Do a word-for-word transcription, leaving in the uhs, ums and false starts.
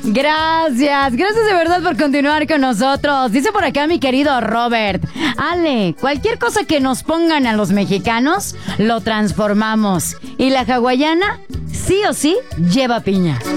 Gracias, gracias de verdad por continuar con nosotros. Dice por acá mi querido Robert: Ale, cualquier cosa que nos pongan a los mexicanos, lo transformamos. Y la hawaiana, sí o sí, lleva piña.